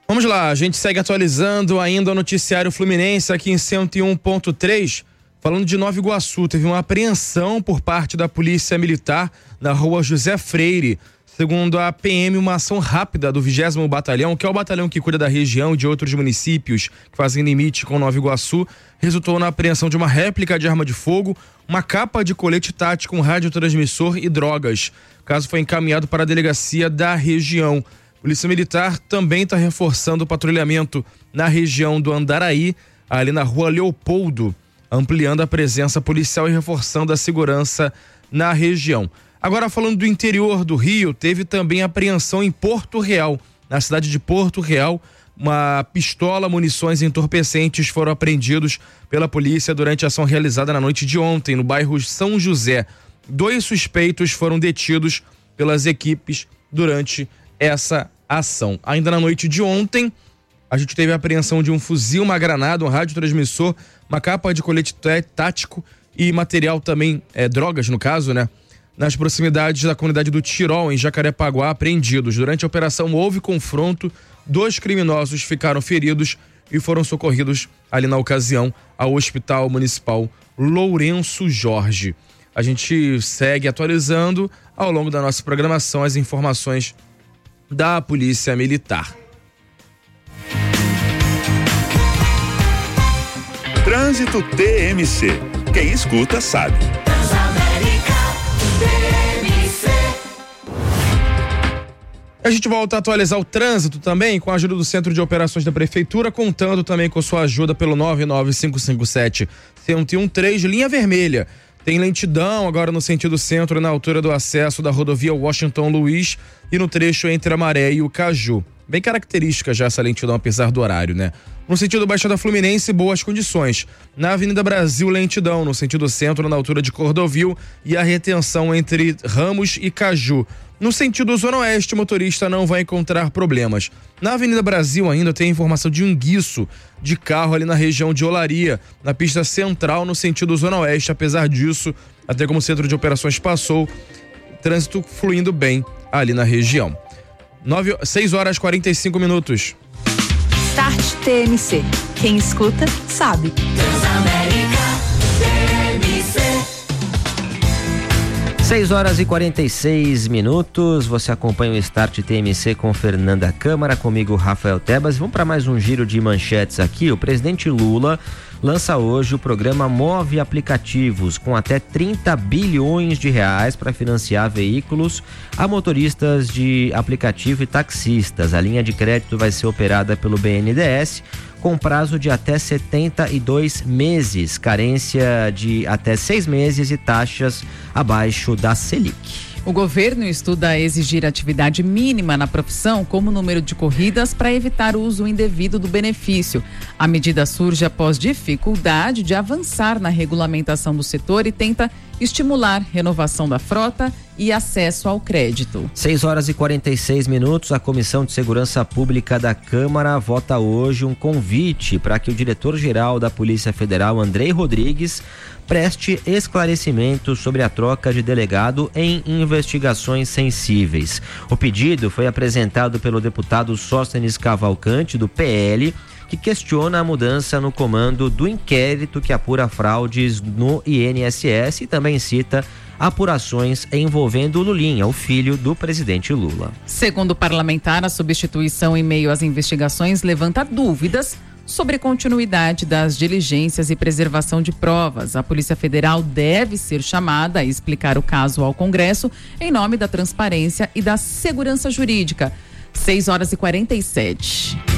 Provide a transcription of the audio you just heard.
Vamos lá, a gente segue atualizando ainda o noticiário Fluminense aqui em 101.3. Falando de Nova Iguaçu, teve uma apreensão por parte da Polícia Militar na rua José Freire. Segundo a PM, uma ação rápida do 20º Batalhão, que é o batalhão que cuida da região e de outros municípios que fazem limite com Nova Iguaçu, resultou na apreensão de uma réplica de arma de fogo, uma capa de colete tático, um radiotransmissor e drogas. O caso foi encaminhado para a delegacia da região. A Polícia Militar também está reforçando o patrulhamento na região do Andaraí, ali na rua Leopoldo, ampliando a presença policial e reforçando a segurança na região. Agora, falando do interior do Rio, teve também apreensão em Porto Real. Na cidade de Porto Real, uma pistola, munições e entorpecentes foram apreendidos pela polícia durante a ação realizada na noite de ontem, no bairro São José. 2 suspeitos foram detidos pelas equipes durante essa ação. Ainda na noite de ontem, a gente teve a apreensão de um fuzil, uma granada, um radiotransmissor, uma capa de colete tático e material também, drogas no caso, né? Nas proximidades da comunidade do Tirol, em Jacarepaguá, apreendidos. Durante a operação houve confronto, 2 criminosos ficaram feridos e foram socorridos ali na ocasião ao Hospital Municipal Lourenço Jorge. A gente segue atualizando ao longo da nossa programação as informações da Polícia Militar. Trânsito TMC. Quem escuta sabe. A gente volta a atualizar o trânsito também com a ajuda do Centro de Operações da Prefeitura, contando também com sua ajuda pelo 99557-1013, linha vermelha. Tem lentidão agora no sentido centro, na altura do acesso da rodovia Washington Luiz e no trecho entre a Maré e o Caju. Bem característica já essa lentidão, apesar do horário, né? No sentido Baixada Fluminense, boas condições. Na Avenida Brasil, lentidão. No sentido centro, na altura de Cordovil e a retenção entre Ramos e Caju. No sentido Zona Oeste, o motorista não vai encontrar problemas. Na Avenida Brasil ainda tem informação de um guiço de carro ali na região de Olaria, na pista central, no sentido Zona Oeste. Apesar disso, até como o Centro de Operações passou, trânsito fluindo bem ali na região. 6h45. Start TMC. Quem escuta, sabe. Transamérica TMC. 6h46. Você acompanha o Start TMC com Fernanda Câmara, comigo Rafael Tebas. Vamos para mais um giro de manchetes aqui. O presidente Lula lança hoje o programa Move Aplicativos, com até 30 bilhões de reais para financiar veículos a motoristas de aplicativo e taxistas. A linha de crédito vai ser operada pelo BNDES com prazo de até 72 meses, carência de até 6 meses e taxas abaixo da Selic. O governo estuda exigir atividade mínima na profissão como número de corridas para evitar o uso indevido do benefício. A medida surge após dificuldade de avançar na regulamentação do setor e tenta estimular renovação da frota e acesso ao crédito. 6h46. A Comissão de Segurança Pública da Câmara vota hoje um convite para que o diretor-geral da Polícia Federal, Andrei Rodrigues, preste esclarecimentos sobre a troca de delegado em investigações sensíveis. O pedido foi apresentado pelo deputado Sóstenes Cavalcante, do PL, que questiona a mudança no comando do inquérito que apura fraudes no INSS e também cita apurações envolvendo o Lulinha, o filho do presidente Lula. Segundo o parlamentar, a substituição em meio às investigações levanta dúvidas sobre continuidade das diligências e preservação de provas. A Polícia Federal deve ser chamada a explicar o caso ao Congresso em nome da transparência e da segurança jurídica. 6h47.